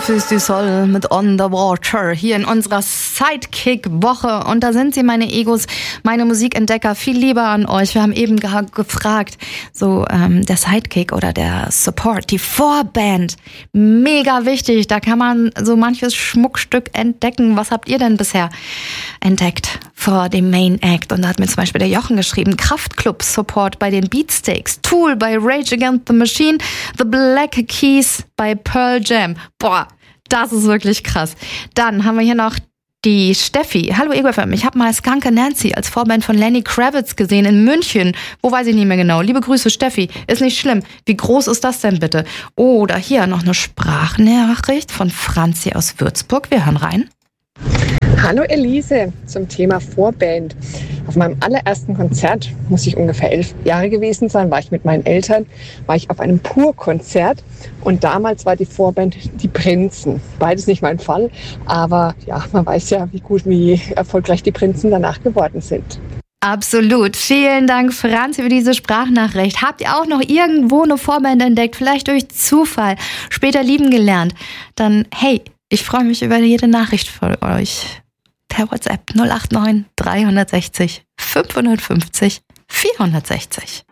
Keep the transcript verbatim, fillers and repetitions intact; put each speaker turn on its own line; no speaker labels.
Life is the Soul mit On the Water hier in unserer Sidekick-Woche. Und da sind sie, meine Egos, meine Musikentdecker, viel lieber an euch. Wir haben eben ge- gefragt, so ähm, der Sidekick oder der Support, die Vorband, mega wichtig. Da kann man so manches Schmuckstück entdecken. Was habt ihr denn bisher entdeckt vor dem Main Act? Und da hat mir zum Beispiel der Jochen geschrieben, Kraftklub Support bei den Beatsticks, Tool bei Rage Against the Machine, The Black Keys bei Pearl Jam. Boah, das ist wirklich krass. Dann haben wir hier noch die Steffi. Hallo Ego F M, ich habe mal Skunky Nancy als Vorband von Lenny Kravitz gesehen in München. Wo weiß ich nicht mehr genau. Liebe Grüße Steffi, ist nicht schlimm. Wie groß ist das denn bitte? Oder hier noch eine Sprachnachricht von Franzi aus Würzburg. Wir hören rein.
Hallo Elise, zum Thema Vorband. Auf meinem allerersten Konzert, muss ich ungefähr elf Jahre gewesen sein, war ich mit meinen Eltern, war ich auf einem Pur-Konzert und damals war die Vorband die Prinzen. Beides nicht mein Fall, aber ja, man weiß ja, wie gut, wie erfolgreich die Prinzen danach geworden sind.
Absolut. Vielen Dank, Franzi, für diese Sprachnachricht. Habt ihr auch noch irgendwo eine Vorband entdeckt, vielleicht durch Zufall, später lieben gelernt? Dann, hey, ich freue mich über jede Nachricht von euch. Per WhatsApp null acht neun drei sechs null fünf fünf null vierhundertsechzig.